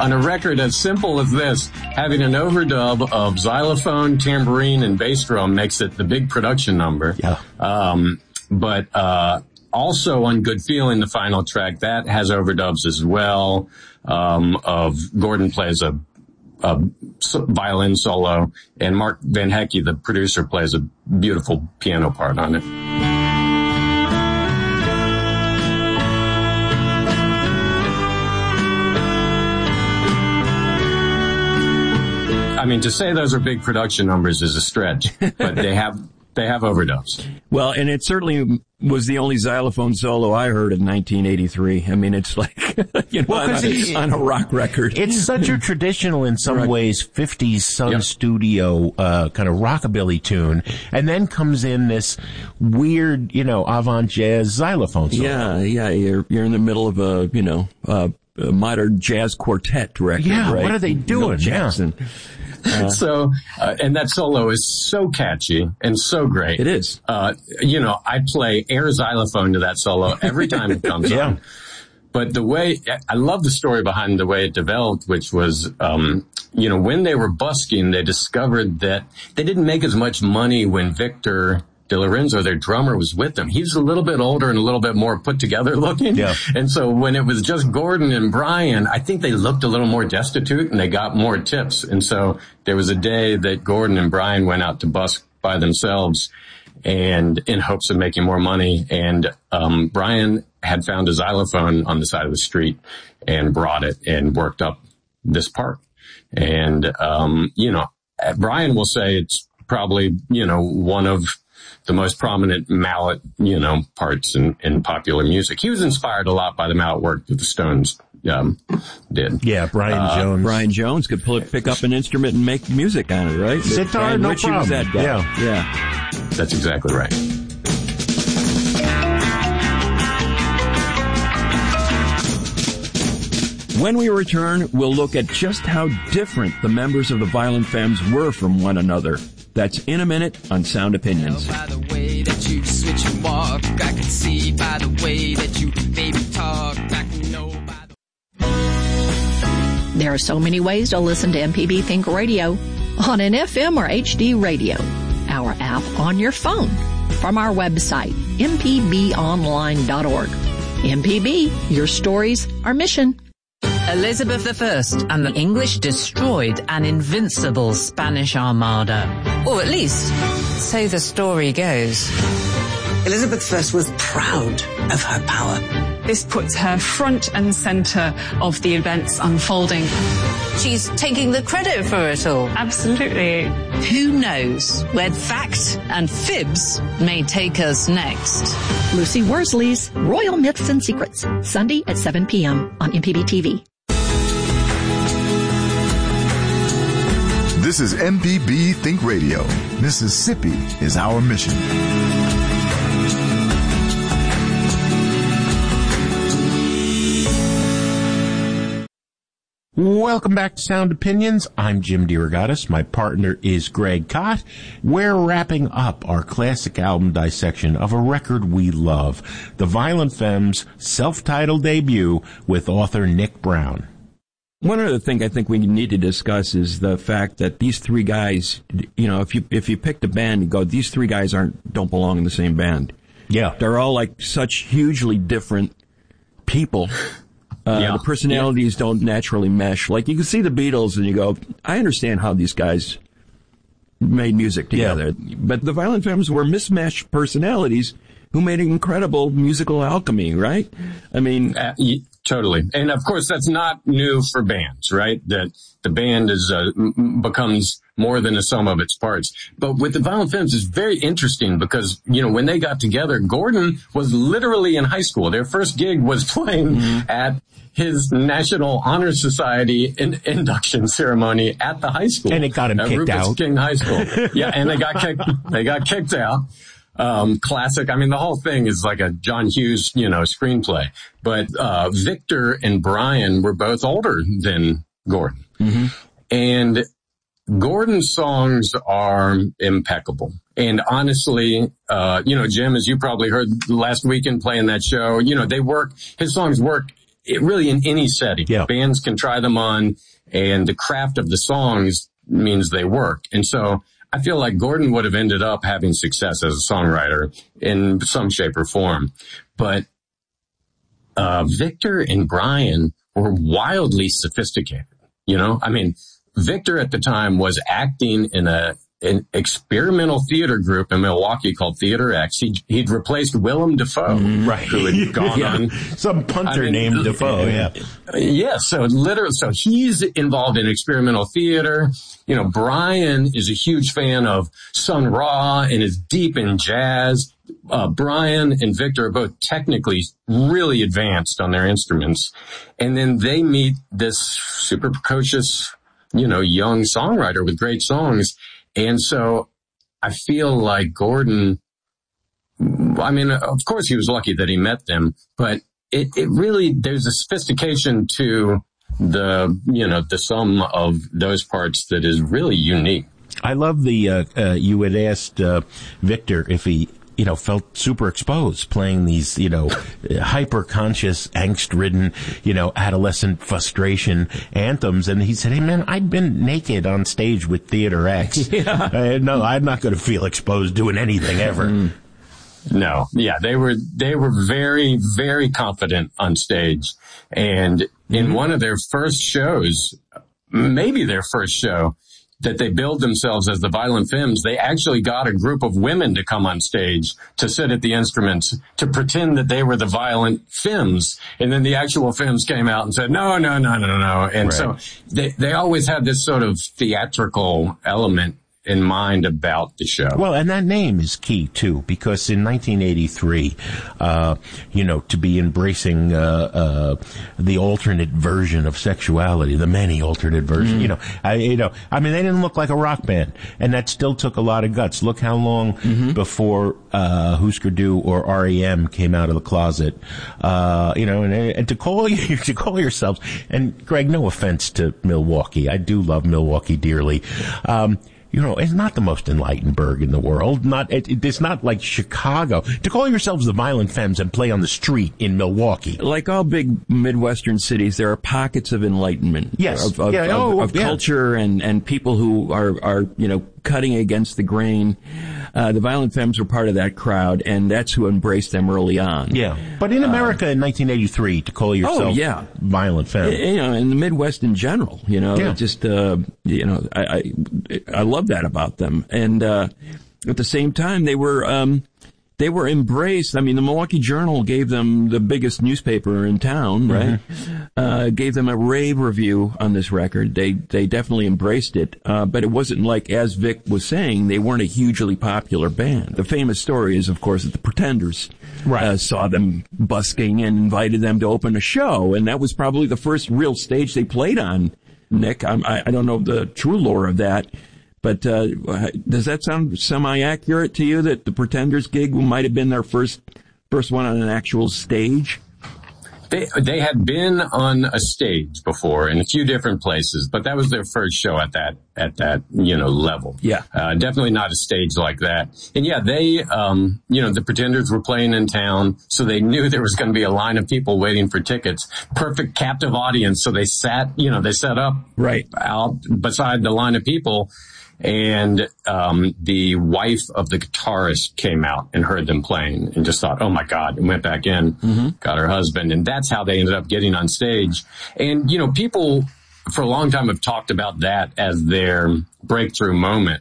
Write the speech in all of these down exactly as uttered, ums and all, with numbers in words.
on a record as simple as this, having an overdub of xylophone, tambourine, and bass drum makes it the big production number. Yeah. Um, but, uh, also on Good Feeling, the final track, that has overdubs as well, um, of Gordon plays a, a violin solo, and Mark Van Hecke, the producer, plays a beautiful piano part on it. I mean, to say those are big production numbers is a stretch, but they have they have overdubs. Well, and it certainly was the only xylophone solo I heard in nineteen eighty-three. I mean, it's like, you know, well, on, a, on a rock record. It's such a traditional, in some right. ways, fifties Sun yep. Studio uh kind of rockabilly tune, and then comes in this weird, you know, avant jazz xylophone solo. Yeah, yeah, you're you're in the middle of a, you know, uh, a modern jazz quartet record. Yeah, right? What are they doing? Milt Jackson. Yeah. Uh, so, uh, and that solo is so catchy and so great. It is. Uh, you know, I play air xylophone to that solo every time it comes yeah. on. But the way, I love the story behind the way it developed, which was, um, you know, when they were busking, they discovered that they didn't make as much money when Victor DeLorenzo, their drummer, was with them. He was a little bit older and a little bit more put together looking. Yeah. And so when it was just Gordon and Brian, I think they looked a little more destitute and they got more tips. And so there was a day that Gordon and Brian went out to busk by themselves and in hopes of making more money. And, um, Brian had found a xylophone on the side of the street and brought it and worked up this part. And, um, you know, Brian will say it's probably, you know, one of the most prominent mallet, you know, parts in, in popular music. He was inspired a lot by the mallet work that the Stones um, did. Yeah, Brian uh, Jones. Brian Jones could pull it, pick up an instrument and make music on it, right? Sitar, Brian no Ritchie problem. Was that guy. Yeah, yeah, that's exactly right. When we return, we'll look at just how different the members of the Violent Femmes were from one another. That's in a minute on Sound Opinions. By the way that you switch and walk, I can see by the way that you baby talk, I can know by the... There are so many ways to listen to M P B Think Radio. On an F M or H D radio, our app on your phone, from our website, m p b online dot org. M P B, your stories, our mission. Elizabeth the First and the English destroyed an invincible Spanish armada. Or at least, so the story goes. Elizabeth the First was proud of her power. This puts her front and center of the events unfolding. She's taking the credit for it all. Absolutely. Who knows where fact and fibs may take us next? Lucy Worsley's Royal Myths and Secrets, Sunday at seven p.m. on M P B T V. This is M P B Think Radio. Mississippi is our mission. Welcome back to Sound Opinions. I'm Jim DeRogatis. My partner is Greg Kot. We're wrapping up our classic album dissection of a record we love, The Violent Femmes' self-titled debut with author Nick Brown. One other thing I think we need to discuss is the fact that these three guys, you know, if you if you picked a band and go, these three guys aren't don't belong in the same band. Yeah. They're all like such hugely different people. Uh, yeah. The personalities yeah. don't naturally mesh. Like, you can see the Beatles and you go, I understand how these guys made music together. Yeah. But the Violent Femmes were mismatched personalities who made an incredible musical alchemy, right? I mean... Uh, y- totally. And, of course, that's not new for bands, right? That the band is uh, m- becomes more than a sum of its parts. But with the Violent Femmes, it's very interesting because, you know, when they got together, Gordon was literally in high school. Their first gig was playing mm-hmm. at his National Honor Society in, induction ceremony at the high school. And it got him at kicked Rufus out. King High School. Yeah, and they got kicked, they got kicked out. Um, classic. I mean, the whole thing is like a John Hughes, you know, screenplay. But, uh, Victor and Brian were both older than Gordon. Mm-hmm. And Gordon's songs are impeccable. And honestly, uh, you know, Jim, as you probably heard last weekend playing that show, you know, they work, his songs work it really in any setting. Yeah. Bands can try them on, and the craft of the songs means they work. And so I feel like Gordon would have ended up having success as a songwriter in some shape or form. But uh Victor and Brian were wildly sophisticated. You know, I mean, Victor at the time was acting in a an experimental theater group in Milwaukee called Theater X. He, he'd replaced Willem Dafoe, right. who had gone yeah. on. Some punter I mean, named Dafoe, yeah. Yeah, so literally, so he's involved in experimental theater. You know, Brian is a huge fan of Sun Ra and is deep in jazz. Uh, Brian and Victor are both technically really advanced on their instruments. And then they meet this super precocious, you know, young songwriter with great songs. And so I feel like Gordon, I mean, of course he was lucky that he met them, but it, it really, there's a sophistication to the, you know, the sum of those parts that is really unique. I love the, uh, uh, you had asked, uh, Victor if he, you know, felt super exposed playing these, you know, hyper-conscious, angst-ridden, you know, adolescent frustration anthems. And he said, hey, man, I've been naked on stage with Theater X. Yeah. Uh, no, I'm not going to feel exposed doing anything ever. Mm. No. Yeah, they were, they were very, very confident on stage. And mm-hmm. in one of their first shows, maybe their first show, that they billed themselves as the Violent Femmes, they actually got a group of women to come on stage to sit at the instruments to pretend that they were the Violent Femmes. And then the actual Femmes came out and said, no, no, no, no, no. And right. so they, they always had this sort of theatrical element in mind about the show. Well, and that name is key too, because in nineteen eighty-three, uh, you know, to be embracing, uh, uh, the alternate version of sexuality, the many alternate versions, mm. you know, I, you know, I mean, they didn't look like a rock band, and that still took a lot of guts. Look how long mm-hmm. before, uh, Husker Du or R E M came out of the closet, uh, you know, and, and to call you, to call yourselves, and Greg, no offense to Milwaukee, I do love Milwaukee dearly, um, you know, it's not the most enlightened burg in the world. Not, it, it's not like Chicago. To call yourselves the Violent Femmes and play on the street in Milwaukee. Like all big Midwestern cities, there are pockets of enlightenment. Yes. Of, of, yeah. of, oh, of yeah. culture and, and people who are, are, you know, cutting against the grain. Uh, the Violent Femmes were part of that crowd, and that's who embraced them early on. Yeah. But in America um, in nineteen eighty-three, to call yourself oh, yeah. Violent Femmes. You know, in the Midwest in general, you know, yeah. just, uh, you know, I, I, I love that about them. And, uh, at the same time, they were, um, they were embraced. I mean, the Milwaukee Journal gave them the biggest newspaper in town, right? Mm-hmm. Uh, gave them a rave review on this record. They, they definitely embraced it. Uh, but it wasn't like, as Vic was saying, they weren't a hugely popular band. The famous story is, of course, that the Pretenders, right. uh, saw them busking and invited them to open a show. And that was probably the first real stage they played on, Nick. I'm, I, I don't know the true lore of that. But uh, does that sound semi-accurate to you, that the Pretenders gig might have been their first first one on an actual stage? They they had been on a stage before in a few different places, but that was their first show at that at that you know level. Yeah, uh, definitely not a stage like that. And yeah, they um you know the Pretenders were playing in town, so they knew there was going to be a line of people waiting for tickets. Perfect captive audience, so they sat you know they set up right out beside the line of people. And um the wife of the guitarist came out and heard them playing and just thought, oh my God, and went back in, mm-hmm. got her husband. And that's how they ended up getting on stage. And, you know, people for a long time have talked about that as their breakthrough moment.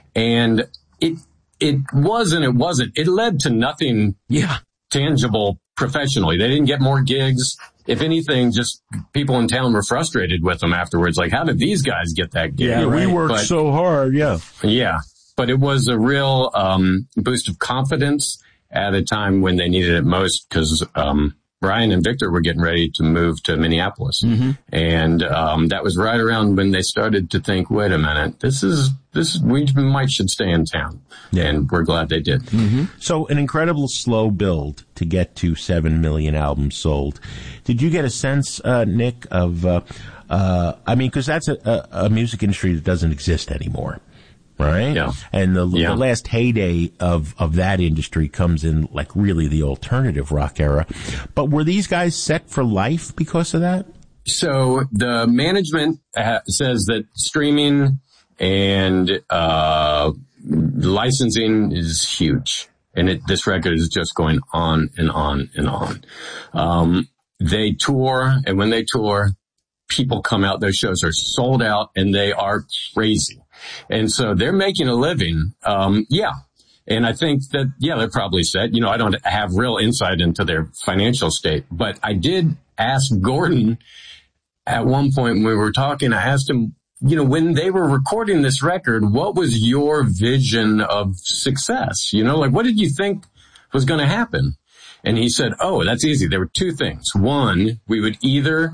And it, it was and it wasn't. It led to nothing yeah. tangible professionally. They didn't get more gigs. If anything, just people in town were frustrated with them afterwards. Like, how did these guys get that gig? Yeah, right? we worked but, so hard. Yeah. Yeah. But it was a real, um, boost of confidence at a time when they needed it most, because, um, Brian and Victor were getting ready to move to Minneapolis. Mm-hmm. And, um, that was right around when they started to think, wait a minute, this is, this is, we might should stay in town. Yeah. And we're glad they did. Mm-hmm. So an incredible slow build to get to seven million albums sold. Did you get a sense, uh, Nick, of, uh, uh, I mean, cause that's a, a, a music industry that doesn't exist anymore. right? Yeah. And the, yeah. the last heyday of, of that industry comes in like really the alternative rock era. But were these guys set for life because of that? So the management ha- says that streaming and uh licensing is huge. And it, this record is just going on and on and on. Um, they tour, and when they tour, people come out. Those shows are sold out, and they are crazy. And so they're making a living. Um, yeah. And I think that, yeah, they're probably set. You know, I don't have real insight into their financial state, but I did ask Gordon at one point when we were talking, I asked him, you know, when they were recording this record, what was your vision of success? You know, like, what did you think was going to happen? And he said, oh, that's easy. There were two things. One, we would either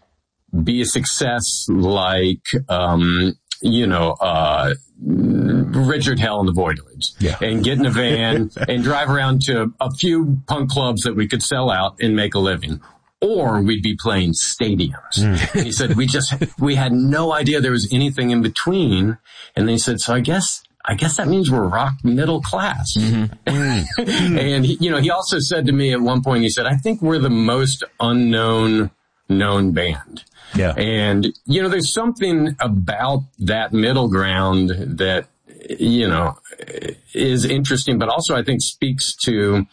be a success like, um, you know, uh, Richard Hell and the Voidoids, yeah. and get in a van and drive around to a few punk clubs that we could sell out and make a living. Or we'd be playing stadiums. Mm. And he said, we just, we had no idea there was anything in between. And they said, so I guess, I guess that means we're rock middle class. Mm-hmm. And he, you know, he also said to me at one point, he said, I think we're the most unknown known band. Yeah. And, you know, there's something about that middle ground that, you know, is interesting, but also I think speaks to,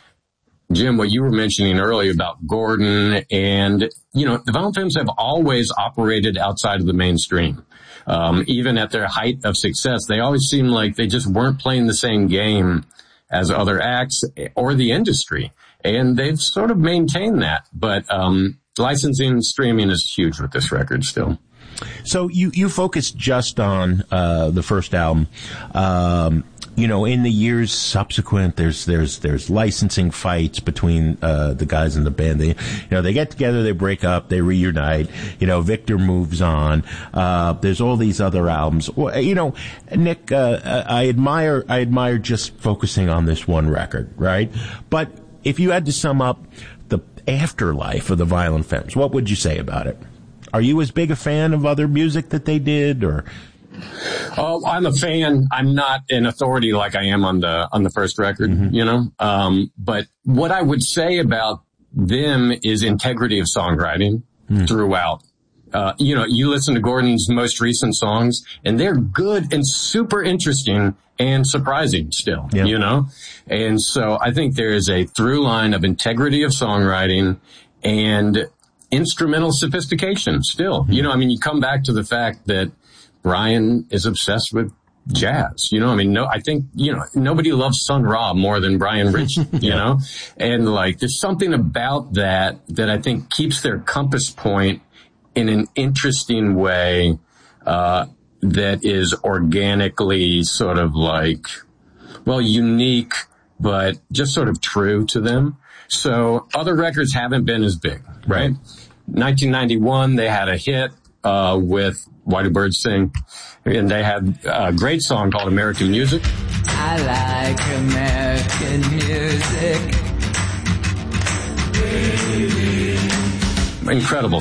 Jim, what you were mentioning earlier about Gordon, and, you know, the Violent Femmes have always operated outside of the mainstream. Um, even at their height of success, they always seemed like they just weren't playing the same game as other acts or the industry. And they've sort of maintained that. But, um, licensing and streaming is huge with this record still. So you, you focus just on, uh, the first album. Um, You know, in the years subsequent, there's, there's, there's licensing fights between, uh, the guys in the band. They, you know, they get together, they break up, they reunite, you know, Victor moves on. Uh, there's all these other albums. You know, Nick, uh, I admire, I admire just focusing on this one record, right? But if you had to sum up the afterlife of the Violent Femmes, what would you say about it? Are you as big a fan of other music that they did, or? Oh, I'm a fan. I'm not an authority like I am on the, on the first record, mm-hmm. you know? Um, but what I would say about them is integrity of songwriting mm. throughout. Uh, you know, you listen to Gordon's most recent songs and they're good and super interesting and surprising still, yeah. you know? And so I think there is a through line of integrity of songwriting and instrumental sophistication still. Mm-hmm. You know, I mean, you come back to the fact that Brian is obsessed with jazz. You know, I mean, no, I think, you know, nobody loves Sun Ra more than Brian Rich, you yeah. know, and like there's something about that that I think keeps their compass point in an interesting way, uh, that is organically sort of like, well, unique, but just sort of true to them. So other records haven't been as big, right? right. nineteen ninety-one, they had a hit, uh, with Why Do Birds Sing? And they had a great song called American Music. I like American music. Incredible